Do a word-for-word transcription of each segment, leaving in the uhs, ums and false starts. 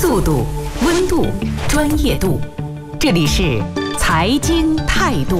速度、温度、专业度，这里是财经态度。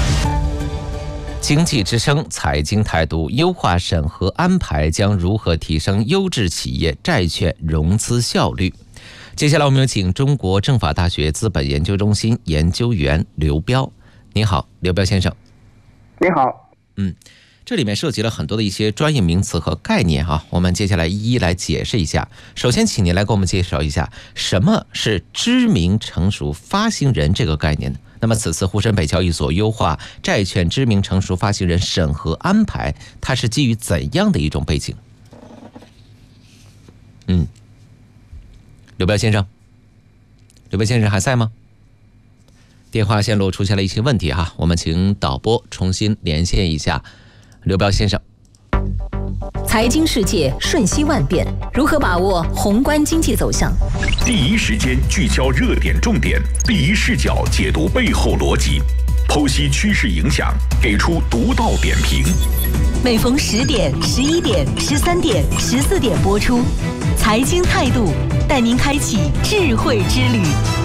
经济之声财经态度，优化审核安排将如何提升优质企业债券融资效率？接下来我们有请中国政法大学资本研究中心研究员刘彪。你好，刘彪先生。 你好。 嗯，这里面涉及了很多的一些专业名词和概念啊，我们接下来一一来解释一下。首先请您来给我们介绍一下什么是知名成熟发行人这个概念呢？那么此次沪深北交易所优化债券知名成熟发行人审核安排，它是基于怎样的一种背景？嗯，刘彪先生，刘彪先生还在吗？电话线路出现了一些问题哈，我们请导播重新连线一下刘彪先生。 财经世界瞬息万变，如何把握宏观经济走向？ 第一时间聚焦热点重点，第一视角解读背后逻辑，剖析趋势影响，给出独到点评。 每逢十点、十一点、十三点、十四点播出，财经态度带您开启智慧之旅。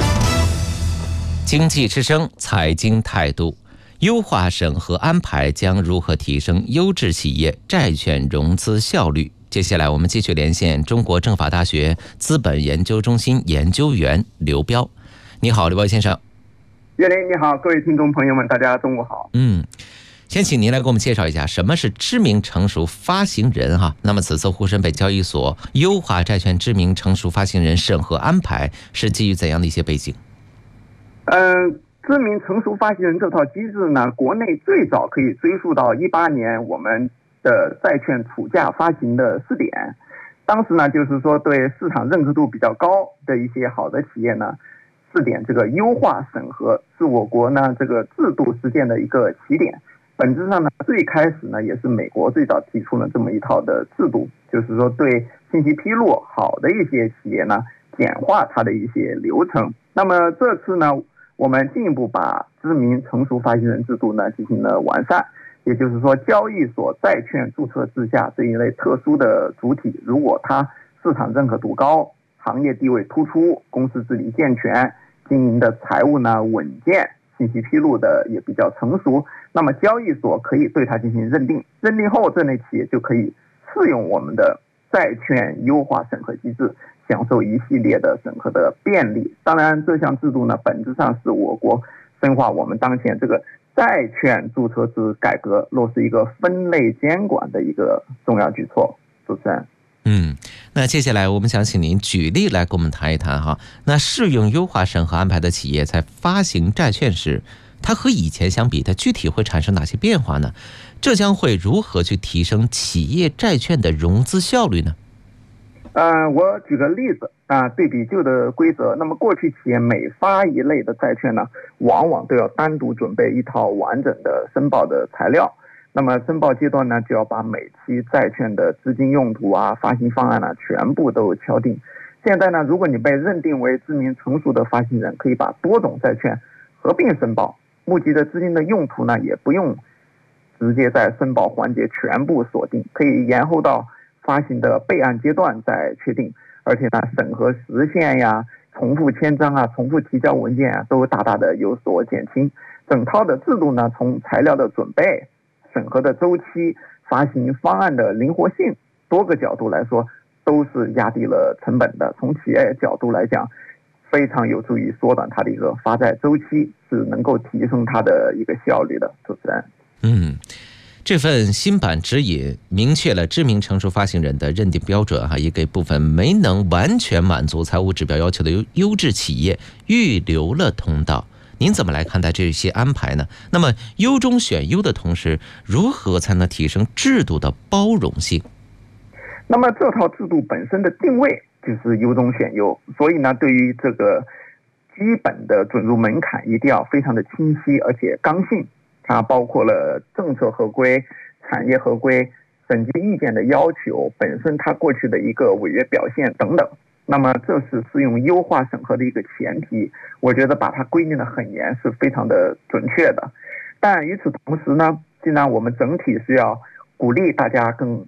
经济之声财经态度，优化审核安排将如何提升优质企业债券融资效率？接下来我们继续连线中国政法大学资本研究中心研究员刘彪。你好，刘彪先生。 岳林你好，各位听众朋友们，大家中午好。 嗯，先请您来给我们介绍一下什么是知名成熟发行人哈。那么此次沪深北交易所优化债券知名成熟发行人审核安排是基于怎样的一些背景？ 嗯，知名成熟发行人这套机制呢，国内最早可以追溯到一八年我们的债券储价发行的试点。当时呢，就是说对市场认可度比较高的一些好的企业呢，试点这个优化审核，是我国呢这个制度实践的一个起点。本质上呢，最开始呢也是美国最早提出了这么一套的制度，就是说对信息披露好的一些企业呢，简化它的一些流程。那么这次呢，我们进一步把知名成熟发行人制度呢进行了完善，也就是说，交易所债券注册制下这一类特殊的主体，如果它市场认可度高、行业地位突出、公司治理健全、经营的财务呢稳健、信息披露的也比较成熟，那么交易所可以对它进行认定，认定后这类企业就可以适用我们的债券优化审核机制，享受一系列的审核的便利。当然，这项制度呢，本质上是我国深化我们当前这个债券注册制改革，落实一个分类监管的一个重要举措。主持人， 嗯，那接下来我们想请您举例来跟我们谈一谈哈。那适用优化审核安排的企业在发行债券时，它和以前相比，它具体会产生哪些变化呢？这将会如何去提升企业债券的融资效率呢？ 呃，我举个例子啊，对比旧的规则，那么过去企业每发一类的债券呢，往往都要单独准备一套完整的申报的材料。那么申报阶段呢，就要把每期债券的资金用途啊、发行方案呢，全部都敲定。现在呢，如果你被认定为知名成熟的发行人，可以把多种债券合并申报，募集的资金的用途呢，也不用直接在申报环节全部锁定，可以延后到发行的备案阶段再确定，而且呢，审核时限呀、重复签章啊、重复提交文件啊，都大大的有所减轻。整套的制度呢，从材料的准备、审核的周期、发行方案的灵活性多个角度来说，都是压低了成本的。从企业角度来讲，非常有助于缩短它的一个发债周期，是能够提升它的一个效率的。主持人， 嗯。这份新版指引明确了知名成熟发行人的认定标准哈，也给部分没能完全满足财务指标要求的优优质企业预留了通道。您怎么来看待这些安排呢？那么优中选优的同时，如何才能提升制度的包容性？ 那么这套制度本身的定位就是优中选优，所以呢，对于这个基本的准入门槛一定要非常的清晰而且刚性。它包括了政策合规、产业合规、审计意见的要求，本身它过去的一个违约表现等等。那么这是适用优化审核的一个前提，我觉得把它规定的很严是非常的准确的。但与此同时呢，既然我们整体是要鼓励大家更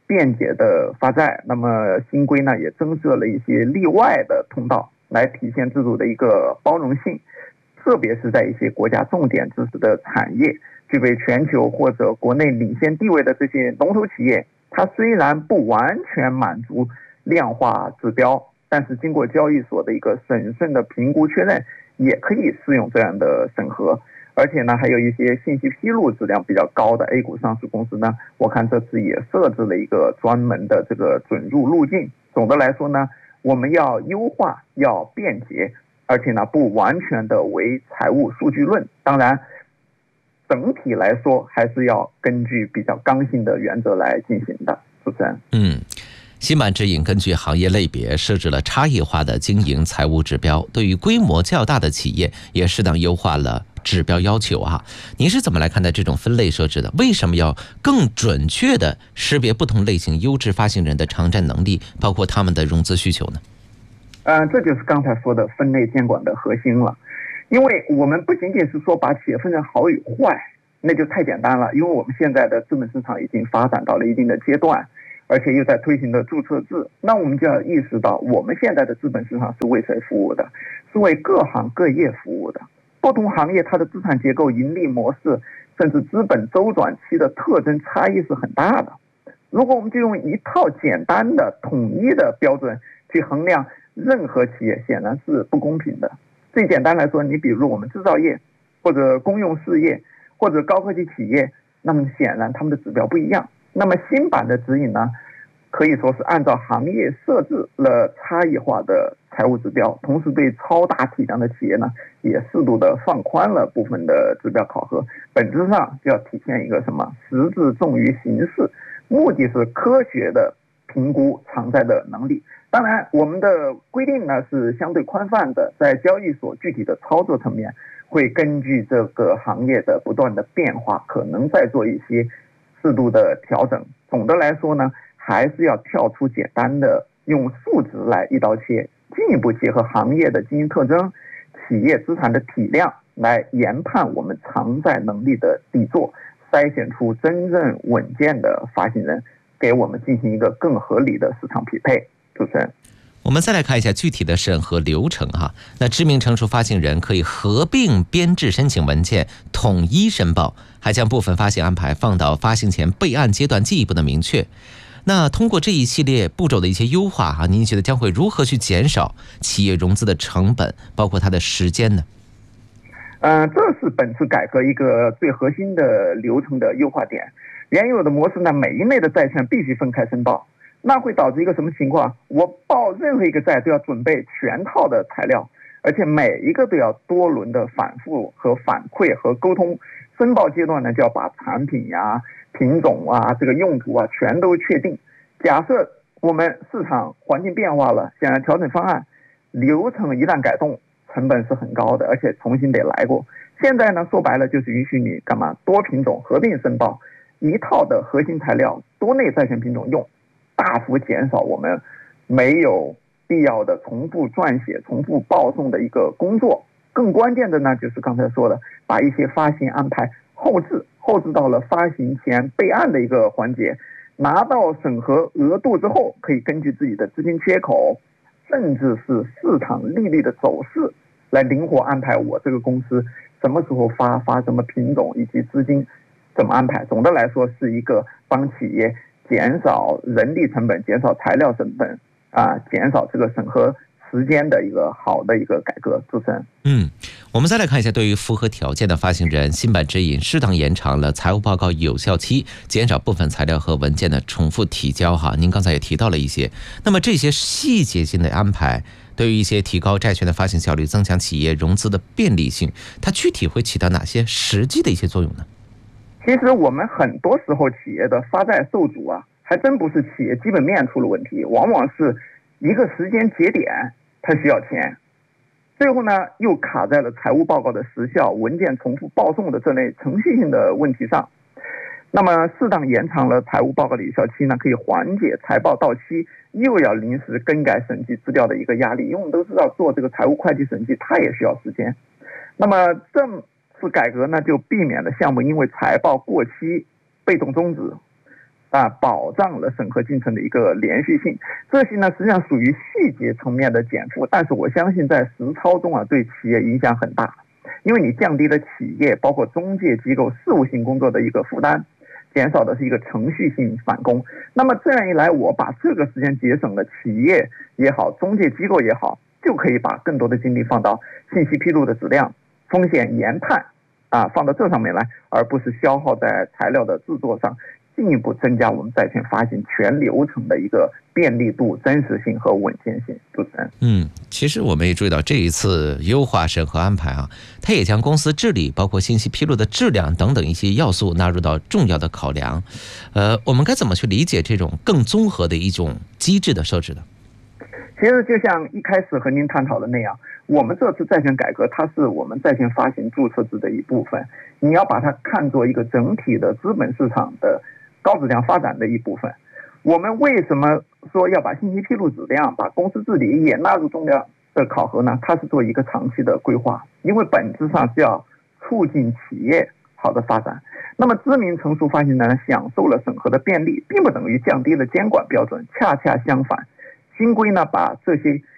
便捷的发债。那么新规呢也增设了一些例外的通道，来体现制度的一个包容性，特别是在一些国家重点支持的产业，具备全球或者国内领先地位的这些龙头企业，它虽然不完全满足量化指标，但是经过交易所的一个审慎的评估确认，也可以适用这样的审核。而且呢，还有一些信息披露质量比较高的 A 股上市公司呢，我看这次也设置了一个专门的这个准入路径。总的来说呢，我们要优化，要便捷，而且呢不完全的为财务数据论。当然整体来说还是要根据比较刚性的原则来进行的。主持人， 嗯，新版指引根据行业类别设置了差异化的经营财务指标，对于规模较大的企业也适当优化了指标要求啊。您是怎么来看待这种分类设置的？为什么要更准确的识别不同类型优质发行人的偿债能力，包括他们的融资需求呢？ 呃，这就是刚才说的分类监管的核心了。因为我们不仅仅是说把企业分成好与坏，那就太简单了。因为我们现在的资本市场已经发展到了一定的阶段，而且又在推行的注册制，那我们就要意识到，我们现在的资本市场是为谁服务的？是为各行各业服务的。不同行业它的资产结构、盈利模式，甚至资本周转期的特征差异是很大的。如果我们就用一套简单的、统一的标准去衡量任何企业，显然是不公平的。最简单来说，你比如我们制造业，或者公用事业，或者高科技企业，那么显然他们的指标不一样。那么新版的指引呢，可以说是按照行业设置了差异化的财务指标，同时对超大体量的企业呢，也适度的放宽了部分的指标考核。本质上就要体现一个什么？实质重于形式，目的是科学的评估偿债的能力。当然，我们的规定呢是相对宽泛的，在交易所具体的操作层面，会根据这个行业的不断的变化，可能再做一些适度的调整。总的来说呢，还是要跳出简单的用数值来一刀切，进一步结合行业的经营特征、企业资产的体量来研判我们偿债能力的底座，筛选出真正稳健的发行人，给我们进行一个更合理的市场匹配。主持人， 我们再来看一下具体的审核流程哈。那知名成熟发行人可以合并编制申请文件，统一申报，还将部分发行安排放到发行前备案阶段进一步的明确。那通过这一系列步骤的一些优化哈，您觉得将会如何去减少企业融资的成本，包括它的时间呢？ 呃，这是本次改革一个最核心的流程的优化点。原有的模式呢，每一类的债券必须分开申报，那会导致一个什么情况？我报任何一个债都要准备全套的材料，而且每一个都要多轮的反复和反馈和沟通。申报阶段呢，就要把产品呀、品种啊、这个用途啊全都确定。假设我们市场环境变化了，想要调整方案，流程一旦改动，成本是很高的，而且重新得来过。现在呢，说白了就是允许你干嘛？多品种合并申报，一套的核心材料多类债券品种用，大幅减少我们没有必要的重复撰写、重复报送的一个工作。更关键的呢，就是刚才说的，把一些发行安排后置，后置到了发行前备案的一个环节。拿到审核额度之后，可以根据自己的资金缺口，甚至是市场利率的走势，来灵活安排我这个公司什么时候发、发什么品种以及资金怎么安排。总的来说，是一个帮企业减少人力成本、减少材料成本啊，减少这个审核时间的一个好的一个改革。主持人， 嗯，我们再来看一下，对于符合条件的发行人，新版指引适当延长了财务报告有效期，减少部分材料和文件的重复提交哈。您刚才也提到了一些，那么这些细节性的安排，对于一些提高债券的发行效率、增强企业融资的便利性，它具体会起到哪些实际的一些作用呢？ 其实我们很多时候企业的发债受阻啊，还真不是企业基本面出了问题，往往是一个时间节点它需要钱，最后呢又卡在了财务报告的时效、文件重复报送的这类程序性的问题上。那么适当延长了财务报告的有效期呢，可以缓解财报到期又要临时更改审计资料的一个压力。因为我们都知道做这个财务会计审计它也需要时间。那么这次改革呢，就避免了项目因为财报过期被动终止。 啊，保障了审核进程的一个连续性。这些呢，实际上属于细节层面的减负，但是我相信在实操中啊，对企业影响很大，因为你降低了企业包括中介机构事务性工作的一个负担，减少的是一个程序性返工。那么这样一来，我把这个时间节省了，企业也好，中介机构也好，就可以把更多的精力放到信息披露的质量、风险研判啊，放到这上面来，而不是消耗在材料的制作上，进一步增加我们债券发行全流程的一个便利度、真实性和稳健性。主持人， 嗯，其实我们也注意到这一次优化审核安排啊，它也将公司治理、包括信息披露的质量等等一些要素纳入到重要的考量。呃，我们该怎么去理解这种更综合的一种机制的设置呢？ 其实就像一开始和您探讨的那样，我们这次债券改革，它是我们债券发行注册制的一部分，你要把它看作一个整体的资本市场的高质量发展的一部分。我们为什么说要把信息披露质量、把公司治理也纳入重要的考核呢？它是做一个长期的规划，因为本质上是要促进企业好的发展。那么知名成熟发行人享受了审核的便利，并不等于降低了监管标准，恰恰相反。新规呢，把这些